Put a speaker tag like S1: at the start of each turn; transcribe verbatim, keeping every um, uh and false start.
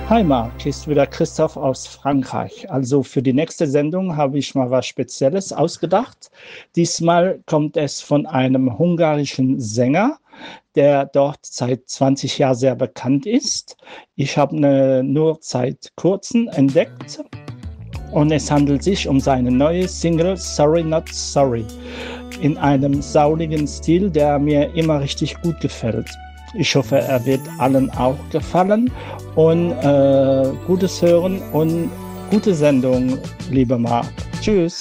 S1: Hi Marc, hier ist wieder Christoph aus Frankreich. Also für die nächste Sendung habe ich mal was Spezielles ausgedacht. Diesmal kommt es von einem ungarischen Sänger, der dort seit zwanzig Jahren sehr bekannt ist. Ich habe ihn nur seit kurzem entdeckt und es handelt sich um seine neue Single Sorry Not Sorry in einem sauligen Stil, der mir immer richtig gut gefällt. Ich hoffe, er wird allen auch gefallen und äh, gutes Hören und gute Sendung, lieber Marc. Tschüss.